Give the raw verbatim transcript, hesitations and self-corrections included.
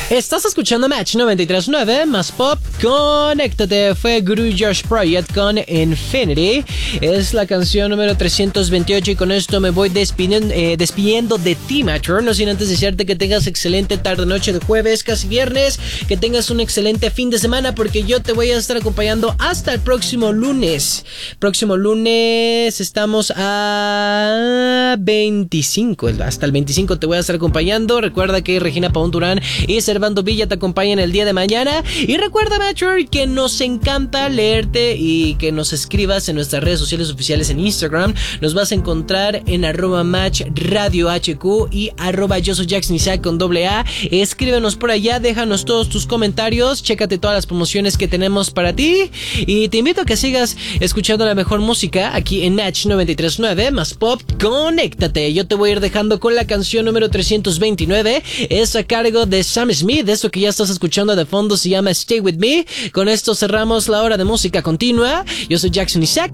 Estás escuchando Match noventa y tres punto nueve más pop. Conéctate. Fue Guru Josh Project con Infinity. Es la canción número trescientos veintiocho y con esto me voy despidiendo, eh, despidiendo de ti, Matcher. No sin antes desearte que tengas excelente tarde, noche de jueves, casi viernes. Que tengas un excelente fin de semana porque yo te voy a estar acompañando hasta el próximo lunes. Próximo lunes estamos a veinticinco. Hasta el veinticinco te voy a estar acompañando. Recuerda que Regina Paun Durán y Servando Villa te acompañan el día de mañana. Y recuerda, Matcher, que nos encanta leerte y que nos escribas en nuestras redes sociales oficiales en Instagram. Nos vas a encontrar en arroba match radio hq y arroba yo soy Jackson Isaac con doble A. Escríbenos por allá, déjanos todos tus comentarios, chécate todas las promociones que tenemos para ti y te invito a que sigas escuchando la mejor música aquí en Match noventa y tres punto nueve más pop. Conéctate. Yo te voy a ir dejando con la canción número trescientos veintinueve. Es a cargo de Sam Smith. Eso que ya estás escuchando de fondo se llama Stay With Me. Con esto cerramos la hora de música continua. Yo soy Jackson Isaac.